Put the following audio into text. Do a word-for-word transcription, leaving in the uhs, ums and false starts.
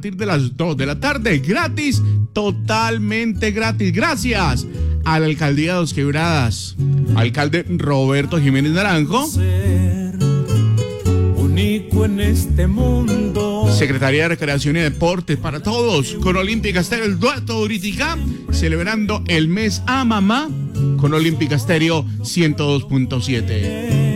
partir de las dos de la tarde, gratis, totalmente gratis. Gracias a la Alcaldía de Dos Quebradas, alcalde Roberto Jiménez Naranjo, único en este mundo. Secretaría de Recreación y Deportes para todos, con Olímpica Estéreo, el dueto Uritica, celebrando el mes a mamá con Olímpica Estéreo ciento dos punto siete.